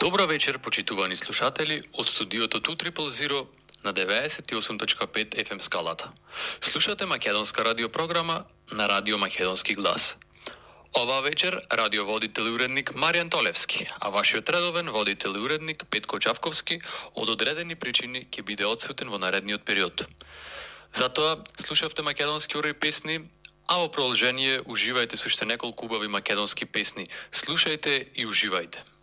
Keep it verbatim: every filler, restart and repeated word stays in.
Добро вечер, почитувани слушатели, од студиото две трипл зеро на деветдесет и осум точка пет еф ем скалата. Слушате македонска радиопрограма на Радио Македонски глас. Оваа вечер радиоводител и уредник Маријан Толевски, а вашиот редовен водител и уредник Петко Чавковски од одредени причини ќе биде одсутен во наредниот период. Затоа слушавте македонски урои песни, а во продолжение уживајте со уште неколку убави македонски песни. Слушајте и уживајте.